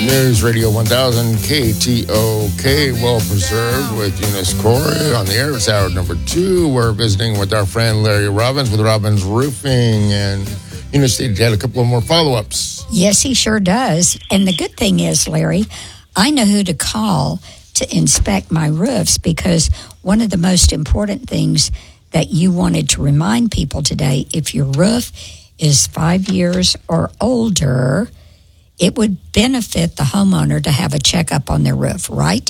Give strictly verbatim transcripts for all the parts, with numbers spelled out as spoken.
News Radio one thousand K T O K, well preserved with Eunice Corey on the air. It's hour number two. We're visiting with our friend Larry Robbins with Robbins Roofing, and Eunice had a couple of more follow-ups. Yes, he sure does. And the good thing is, Larry, I know who to call to inspect my roofs, because one of the most important things that you wanted to remind people today, if your roof is five years or older, it would benefit the homeowner to have a checkup on their roof, right?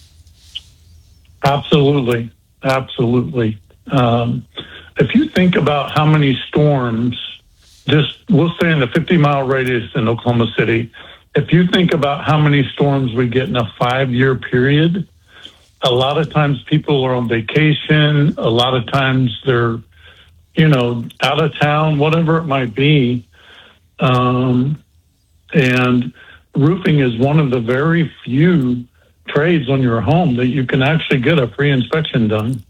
Absolutely. Absolutely. Um, if you think about how many storms, just we'll say in the fifty mile radius in Oklahoma City, if you think about how many storms we get in a five year period, a lot of times people are on vacation. A lot of times they're, you know, out of town, whatever it might be. Um, And roofing is one of the very few trades on your home that you can actually get a free inspection done.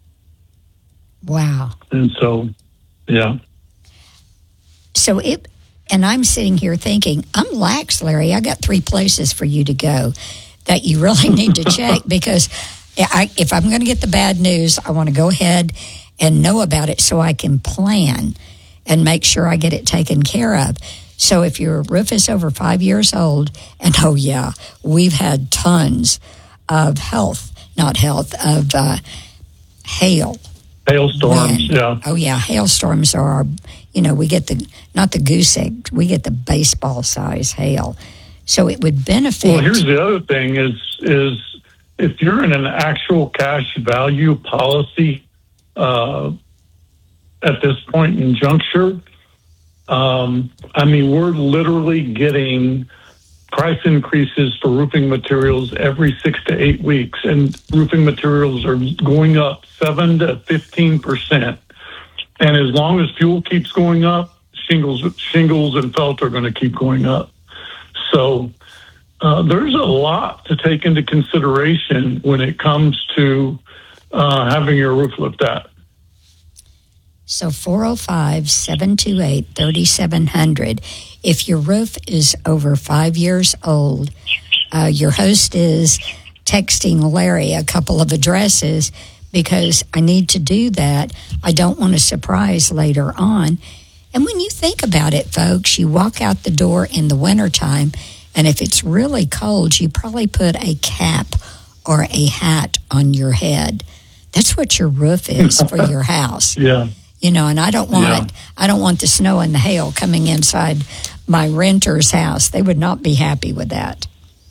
Wow. And so, yeah. So it, and I'm sitting here thinking, I'm lax, Larry. I got three places for you to go that you really need to check, because I, if I'm going to get the bad news, I want to go ahead and know about it so I can plan and make sure I get it taken care of. So if your roof is over five years old, and oh yeah, we've had tons of health, not health, of uh, hail. Hailstorms, Wind. yeah. Oh yeah, hailstorms are, our, you know, we get the, not the goose egg, we get the baseball size hail. So it would benefit. Well, here's the other thing is, is if you're in an actual cash value policy uh, at this point in juncture, Um, I mean, we're literally getting price increases for roofing materials every six to eight weeks, and roofing materials are going up seven to fifteen percent. And as long as fuel keeps going up, shingles, shingles and felt are going to keep going up. So uh, there's a lot to take into consideration when it comes to uh, having your roof looked at. So four oh five, seven two eight, three seven zero zero. If your roof is over five years old, uh, your host is texting Larry a couple of addresses, because I need to do that. I don't want a surprise later on. And when you think about it, folks, you walk out the door in the wintertime, and if it's really cold, you probably put a cap or a hat on your head. That's what your roof is for your house. Yeah. You know, and I don't want Yeah. I don't want the snow and the hail coming inside my renter's house. They would not be happy with that.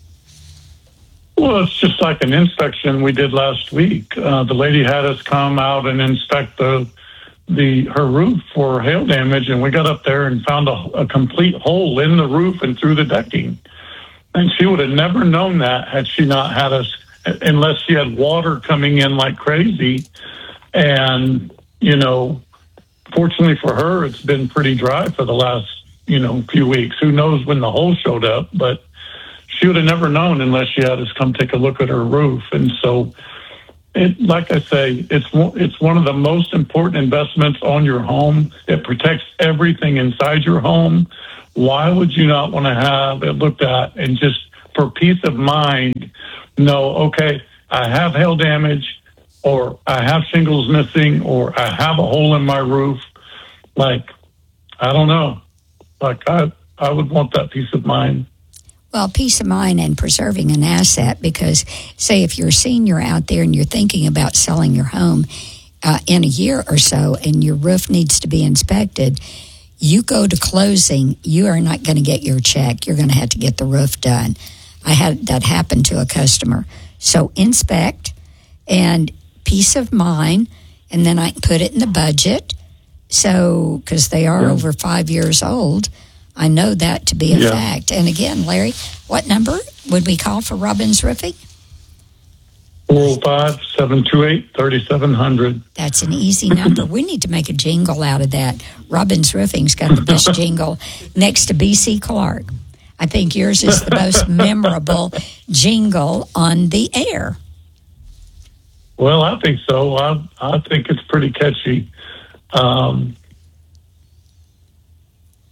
Well, it's just like an inspection we did last week. Uh, the lady had us come out and inspect the the her roof for hail damage, and we got up there and found a, a complete hole in the roof and through the decking. And she would have never known that had she not had us, unless she had water coming in like crazy. And, you know, fortunately for her, it's been pretty dry for the last, you know, few weeks. Who knows when the hole showed up, but she would have never known unless she had us come take a look at her roof. And so, it, like I say, it's it's one of the most important investments on your home. It protects everything inside your home. Why would you not want to have it looked at and just for peace of mind know, okay, I have hail damage, or I have shingles missing, or I have a hole in my roof? Like, I don't know. Like, I, I would want that peace of mind. Well, peace of mind and preserving an asset, because, say, if you're a senior out there and you're thinking about selling your home uh, in a year or so and your roof needs to be inspected, you go to closing, you are not going to get your check. You're going to have to get the roof done. I had that happen to a customer. So inspect and peace of mind, and then I can put it in the budget. So, because they are yeah. over five years old, I know that to be a yeah. fact. And again, Larry, what number would we call for Robbins Roofing? four oh five, seven two eight, three seven zero zero. That's an easy number. We need to make a jingle out of that. Robbins Roofing's got the best jingle next to B C Clark. I think yours is the most memorable jingle on the air. Well, I think so. I, I think it's pretty catchy. Um,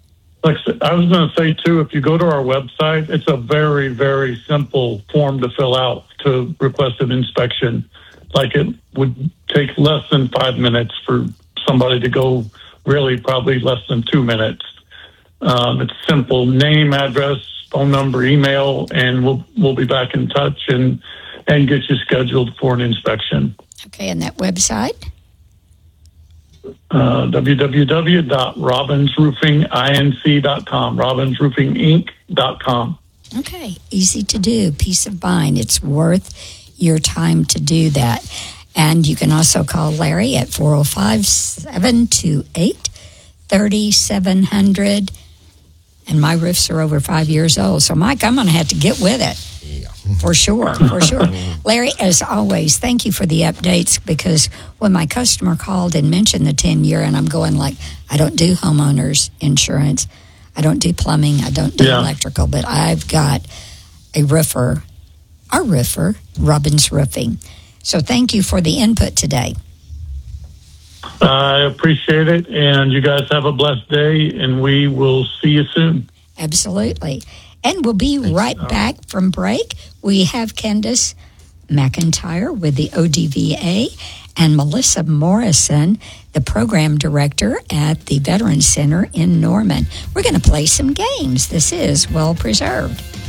like I was going to say too, if you go to our website, it's a very, very simple form to fill out to request an inspection. Like it would take less than five minutes for somebody to go, really probably less than two minutes. Um, it's simple: name, address, phone number, email, and we'll we'll be back in touch and and get you scheduled for an inspection. Okay, and that website? Uh, w w w dot robbins roofing inc dot com, robbins roofing inc dot com. Okay, easy to do. Peace of mind. It's worth your time to do that. And you can also call Larry at four oh five, seven two eight, three seven zero zero. And my roofs are over five years old. So, Mike, I'm going to have to get with it. Yeah. For sure, for sure. Larry, as always, thank you for the updates, because when my customer called and mentioned the ten-year, and I'm going like, I don't do homeowners insurance, I don't do plumbing, I don't do yeah. electrical, but I've got a roofer, our roofer, Robbins Roofing. So thank you for the input today. I appreciate it, and you guys have a blessed day, and we will see you soon. Absolutely. And we'll be Thanks. right back from break. We have Candace McIntyre with the O D V A and Melissa Morrison, the program director at the Veterans Center in Norman. We're going to play some games. This is Well Preserved.